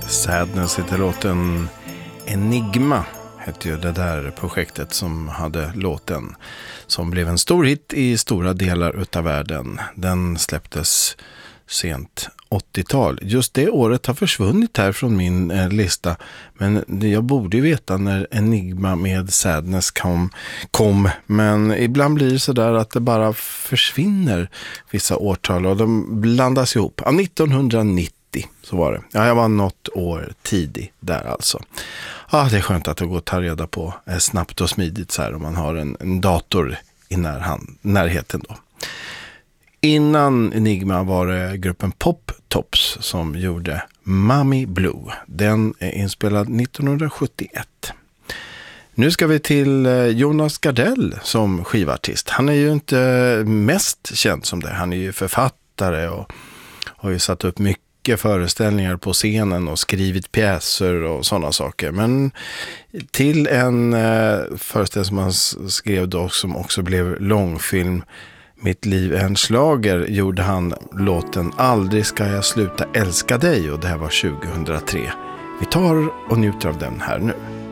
Sadness heter låten. Enigma hette ju det där projektet som hade låten som blev en stor hit i stora delar utav världen. Den släpptes sent 80-tal. Just det året har försvunnit här från min lista, men jag borde ju veta när Enigma med Sadness kom, men ibland blir det så där att det bara försvinner vissa årtal och de blandas ihop. 1990 så var det. Ja, jag var något år tidig där alltså. Ja, det är skönt att det går att ta reda på snabbt och smidigt så här om man har en dator i närheten då. Innan Enigma var det gruppen Pop Tops som gjorde Mommy Blue. Den är inspelad 1971. Nu ska vi till Jonas Gardell som skivartist. Han är ju inte mest känd som det. Han är ju författare och har ju satt upp mycket föreställningar på scenen och skrivit pjäser och sådana saker. Men till en föreställning som han skrev då som också blev långfilm, Mitt liv är en slager, gjorde han låten Aldrig ska jag sluta älska dig, och det här var 2003. Vi tar och njuter av den här nu.